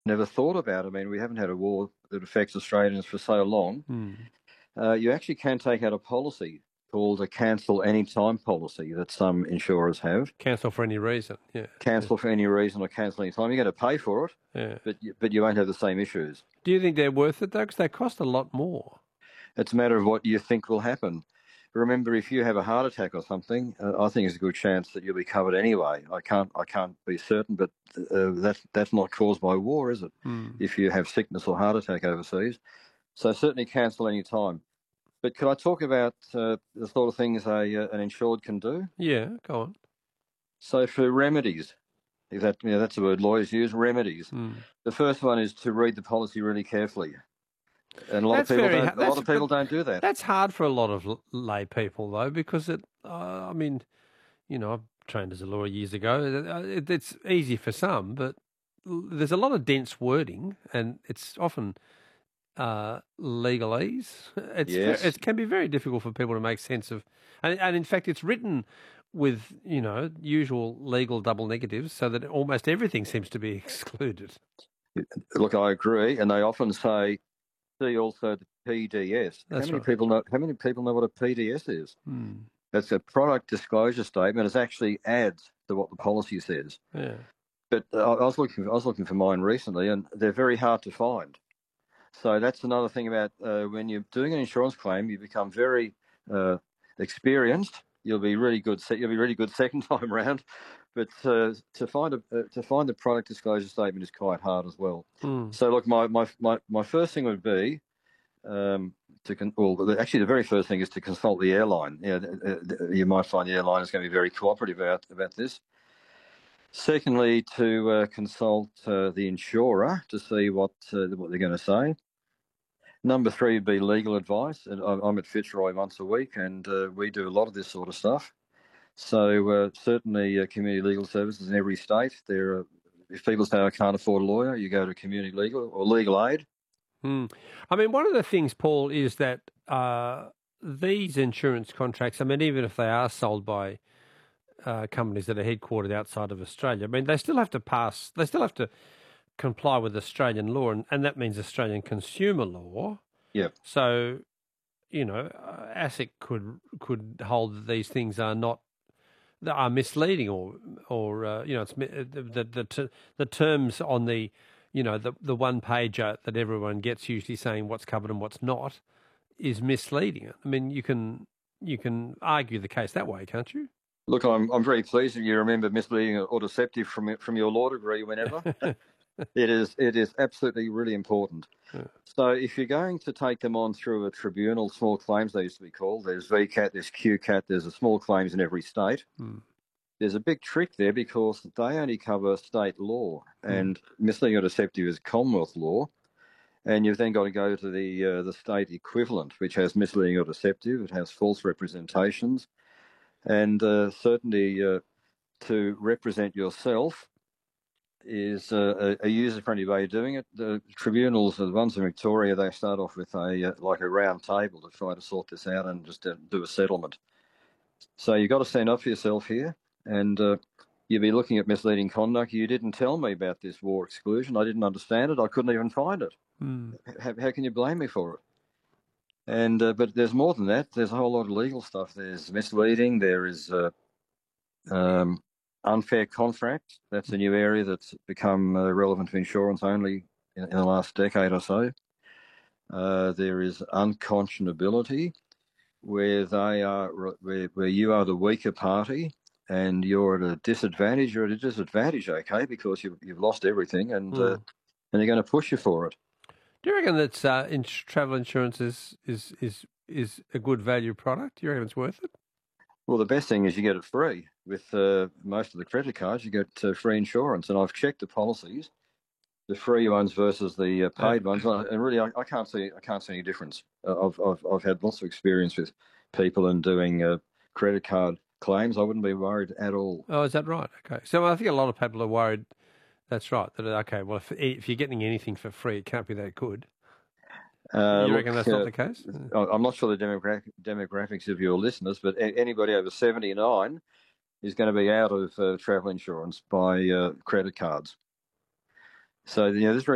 never thought about. I mean, we haven't had a war that affects Australians for so long. You actually can take out a policy called a cancel anytime policy that some insurers have. Cancel for any reason, yeah. Cancel for any reason or cancel any time. You're going to pay for it, Yeah. but you won't have the same issues. Do you think they're worth it, though? Because they cost a lot more. It's a matter of what you think will happen. Remember, if you have a heart attack or something, I think there's a good chance that you'll be covered anyway. I can't be certain, but that's not caused by war, is it? If you have sickness or heart attack overseas, so certainly cancel any time. But could I talk about the sort of things an insured can do? Yeah, go on. So for remedies, that's the word lawyers use, remedies. The first one is to read the policy really carefully. And a lot of people don't do that. That's hard for a lot of lay people, though, because I mean, you know, I've trained as a lawyer years ago. It's easy for some, but there's a lot of dense wording, and it's often legalese. It can be very difficult for people to make sense of, and in fact, it's written with usual legal double negatives, so that almost everything seems to be excluded. Look, I agree, and they often say, see also the PDS. How many people know what a PDS is? That's a product disclosure statement. It actually adds to what the policy says. Yeah. But I was looking for mine recently, and they're very hard to find. So that's another thing about when you're doing an insurance claim, you become very experienced. You'll be really good. You'll be really good second time around. But to find the product disclosure statement is quite hard as well. So look, my first thing would be actually the very first thing is to consult the airline. You might find the airline is going to be very cooperative about this. Secondly, to consult the insurer to see what they're going to say. Number 3 would be legal advice. And I'm at Fitzroy once a week, and we do a lot of this sort of stuff. So certainly community legal services in every state. If people say I can't afford a lawyer, you go to community legal or legal aid. I mean, one of the things, Paul, is that these insurance contracts, I mean, even if they are sold by companies that are headquartered outside of Australia, I mean, they still have to comply with Australian law, and that means Australian consumer law. Yep. So, ASIC could hold that these things are misleading, or it's the terms on the the one pager that everyone gets, usually saying what's covered and what's not, is misleading. I mean, you can argue the case that way, can't you? Look, I'm very pleased that you remember misleading or deceptive from your law degree whenever. It is absolutely really important. Yeah. So if you're going to take them on through a tribunal, small claims they used to be called, there's VCAT, there's QCAT, there's a small claims in every state. There's a big trick there because they only cover state law, and misleading or deceptive is Commonwealth law, and you've then got to go to the state equivalent, which has misleading or deceptive. It has false representations, and certainly to represent yourself is a user-friendly way of doing it. The tribunals, the ones in Victoria, they start off with a round table to try to sort this out and just do a settlement. So you've got to stand up for yourself here, and you'll be looking at misleading conduct. You didn't tell me about this war exclusion. I didn't understand it. I couldn't even find it. How can you blame me for it? And but there's more than that. There's a whole lot of legal stuff. There's misleading. There is unfair contract. That's a new area that's become relevant to insurance only in the last decade or so. There is unconscionability, where where you are the weaker party and you're at a disadvantage. You're at a disadvantage, okay, because you've lost everything, and they're going to push you for it. Do you reckon that travel insurance is a good value product? Do you reckon it's worth it? Well, the best thing is you get it free. With most of the credit cards, you get free insurance, and I've checked the policies, the free ones versus the paid ones, and really, I can't see any difference. I've had lots of experience with people in doing credit card claims. I wouldn't be worried at all. Oh, is that right? Okay, so I think a lot of people are worried. That's right. That okay, well, if you're getting anything for free, it can't be that good. You reckon that's not the case? I'm not sure the demographics of your listeners, but anybody over 79 is going to be out of travel insurance by credit cards. So, there's very